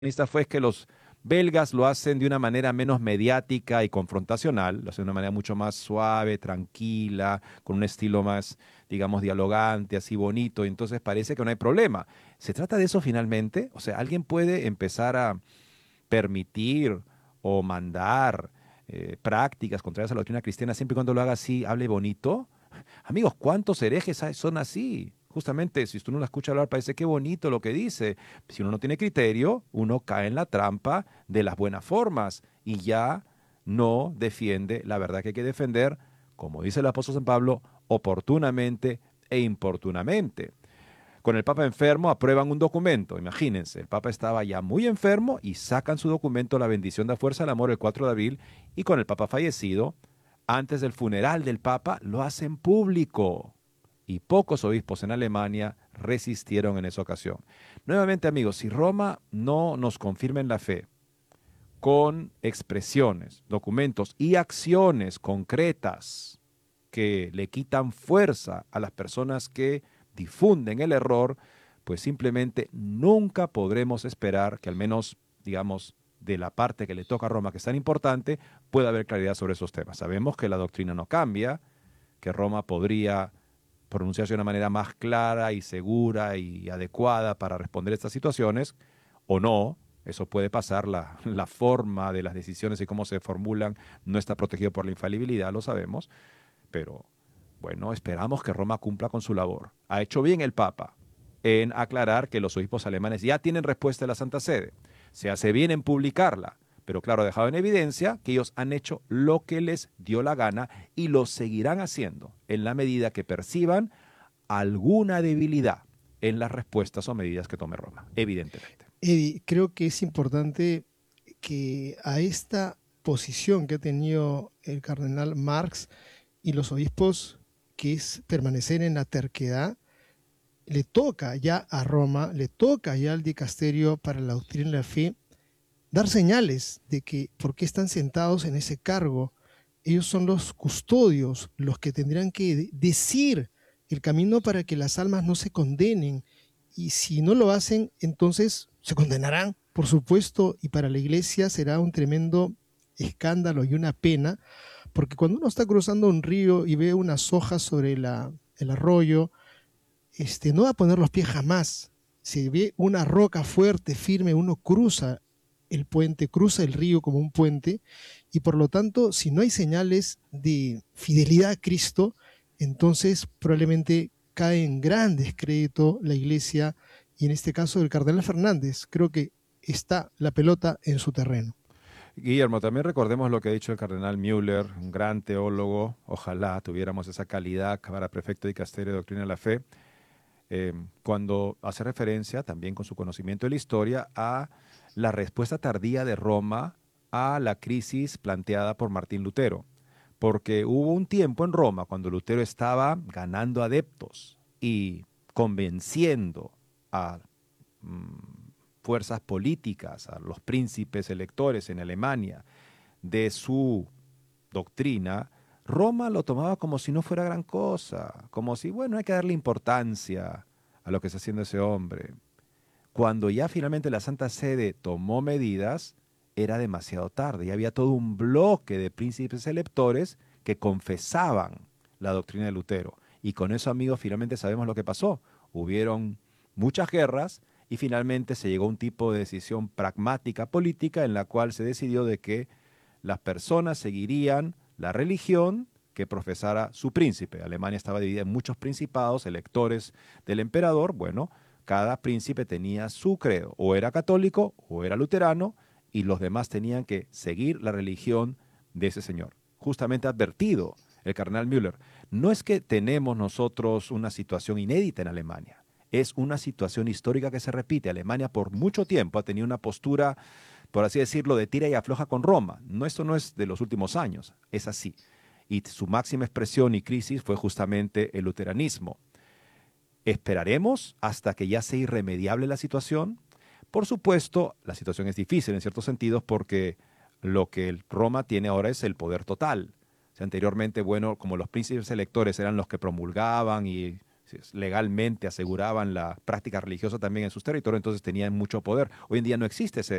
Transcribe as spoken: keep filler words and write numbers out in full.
fue que los belgas lo hacen de una manera menos mediática y confrontacional, lo hacen de una manera mucho más suave, tranquila, con un estilo más, digamos, dialogante, así bonito, y entonces parece que no hay problema. ¿Se trata de eso finalmente? O sea, ¿alguien puede empezar a permitir o mandar eh, prácticas contrarias a la doctrina cristiana siempre y cuando lo haga así, hable bonito? Amigos, ¿cuántos herejes hay- son así? Justamente, si usted no la escucha hablar, parece que bonito lo que dice. Si uno no tiene criterio, uno cae en la trampa de las buenas formas y ya no defiende la verdad que hay que defender, como dice el apóstol San Pablo, oportunamente e importunamente. Con el Papa enfermo aprueban un documento, imagínense, el Papa estaba ya muy enfermo y sacan su documento La bendición da fuerza al amor el cuatro de abril y con el Papa fallecido, antes del funeral del Papa, lo hacen público. Y pocos obispos en Alemania resistieron en esa ocasión. Nuevamente, amigos, si Roma no nos confirma en la fe con expresiones, documentos y acciones concretas que le quitan fuerza a las personas que difunden el error, pues simplemente nunca podremos esperar que al menos, digamos, de la parte que le toca a Roma, que es tan importante, pueda haber claridad sobre esos temas. Sabemos que la doctrina no cambia, que Roma podría pronunciarse de una manera más clara y segura y adecuada para responder a estas situaciones, o no, eso puede pasar, la, la forma de las decisiones y cómo se formulan no está protegido por la infalibilidad, lo sabemos, pero bueno, esperamos que Roma cumpla con su labor. Ha hecho bien el Papa en aclarar que los obispos alemanes ya tienen respuesta de la Santa Sede. Se hace bien en publicarla, pero claro, ha dejado en evidencia que ellos han hecho lo que les dio la gana y lo seguirán haciendo en la medida que perciban alguna debilidad en las respuestas o medidas que tome Roma, evidentemente. Eddie, creo que es importante que a esta posición que ha tenido el cardenal Marx y los obispos, que es permanecer en la terquedad, le toca ya a Roma, le toca ya al dicasterio para la doctrina y la fe, dar señales de que por qué están sentados en ese cargo. Ellos son los custodios, los que tendrán que decir el camino para que las almas no se condenen. Y si no lo hacen, entonces se condenarán, por supuesto, y para la iglesia será un tremendo escándalo y una pena, porque cuando uno está cruzando un río y ve unas hojas sobre la, el arroyo, este, no va a poner los pies jamás. Si ve una roca fuerte, firme, uno cruza el puente, cruza el río como un puente, y por lo tanto, si no hay señales de fidelidad a Cristo, entonces probablemente cae en gran descrédito la iglesia, y en este caso el cardenal Fernández. Creo que está la pelota en su terreno. Guillermo, también recordemos lo que ha dicho el cardenal Müller, un gran teólogo. Ojalá tuviéramos esa calidad para prefecto de dicasterio de doctrina de la fe, eh, cuando hace referencia, también con su conocimiento de la historia, a la respuesta tardía de Roma a la crisis planteada por Martín Lutero. Porque hubo un tiempo en Roma cuando Lutero estaba ganando adeptos y convenciendo a mm, fuerzas políticas, a los príncipes electores en Alemania, de su doctrina. Roma lo tomaba como si no fuera gran cosa, como si, bueno, hay que darle importancia a lo que está haciendo ese hombre. Cuando ya finalmente la Santa Sede tomó medidas, era demasiado tarde. Ya había todo un bloque de príncipes electores que confesaban la doctrina de Lutero. Y con eso, amigos, finalmente sabemos lo que pasó. Hubieron muchas guerras y finalmente se llegó a un tipo de decisión pragmática política en la cual se decidió de que las personas seguirían la religión que profesara su príncipe. Alemania estaba dividida en muchos principados, electores del emperador. Bueno, cada príncipe tenía su credo, o era católico o era luterano, y los demás tenían que seguir la religión de ese señor. Justamente advertido el cardenal Müller, no es que tenemos nosotros una situación inédita en Alemania, es una situación histórica que se repite. Alemania por mucho tiempo ha tenido una postura, por así decirlo, de tira y afloja con Roma. No, esto no es de los últimos años, es así. Y su máxima expresión y crisis fue justamente el luteranismo. ¿Esperaremos hasta que ya sea irremediable la situación? Por supuesto, la situación es difícil en ciertos sentidos porque lo que el Roma tiene ahora es el poder total. O sea, anteriormente, bueno, como los príncipes electores eran los que promulgaban y legalmente aseguraban la práctica religiosa también en sus territorios, entonces tenían mucho poder. Hoy en día no existe ese,